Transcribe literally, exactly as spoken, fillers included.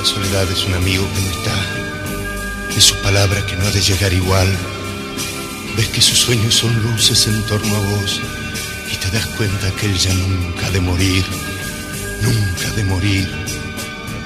La soledad es un amigo que no está, es su palabra que no ha de llegar igual. Ves que sus sueños son luces en torno a vos y te das cuenta que él ya nunca ha de morir, nunca ha de morir.